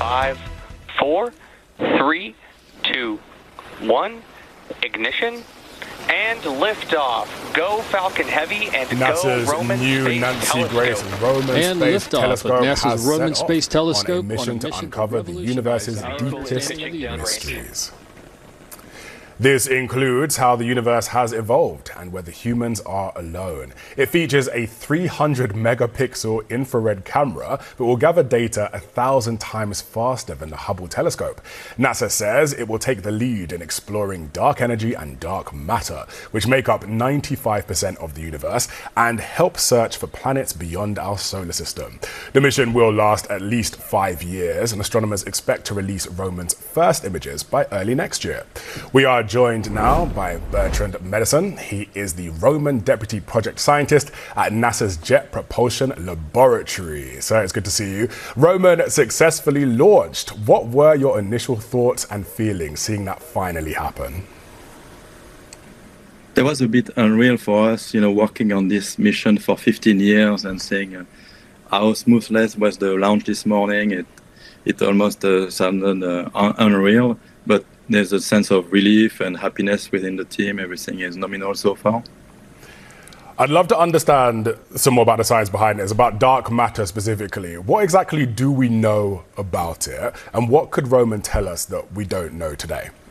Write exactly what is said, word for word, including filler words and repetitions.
Five, four, three, two, one, ignition, and liftoff. Go Falcon Heavy and NASA's go Roman new Space Nancy Grace Telescope. Roman And Space liftoff Telescope of NASA's has Roman set Space off Telescope on a mission to uncover the universe's deepest mysteries. This includes how the universe has evolved and whether humans are alone. It features a three hundred megapixel infrared camera that will gather data a thousand times faster than the Hubble telescope. NASA says it will take the lead in exploring dark energy and dark matter, which make up ninety-five percent of the universe, and help search for planets beyond our solar system. The mission will last at least five years, and astronomers expect to release Roman's first images by early next year. We are joined now by Bertrand Medanson. He is the Roman Deputy Project Scientist at NASA's Jet Propulsion Laboratory. So it's good to see you. Roman successfully launched. What were your initial thoughts and feelings seeing that finally happen? That was a bit unreal for us, you know, working on this mission for fifteen years and seeing uh, how smoothless was the launch this morning. It, it almost uh, sounded uh, un unreal, but there's a sense of relief and happiness within the team. Everything is nominal so far. I'd love to understand some more about the science behind it. It's about dark matter specifically. What exactly do we know about it, and what could Roman tell us that we don't know today?